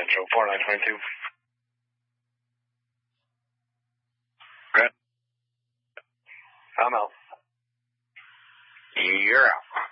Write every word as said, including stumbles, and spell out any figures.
Central, four nine twenty-two. Good. I'm out. You're out.